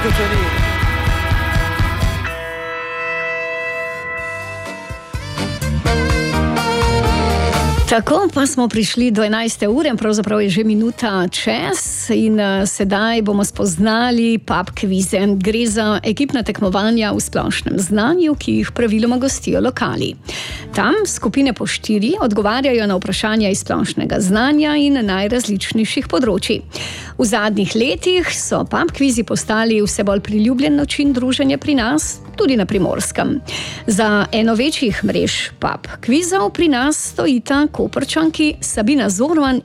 Kočani. Tako pa smo prišli do 11. ure, pravzaprav je že minuta čez in sedaj bomo spoznali pub kvize. Gre za ekipna tekmovanja v splošnem znanju, ki jih praviloma gostijo lokali. Tam skupine po 4 odgovarjajo na vprašanja iz splošnega znanja in najrazličnejših področij. V zadnjih letih so pub kvizi postali vse bolj priljubljen način druženja pri nas, tudi na Primorskem. Za eno večjih mrež pub kvizov pri nas stojita Koprčanki Sabina Zorman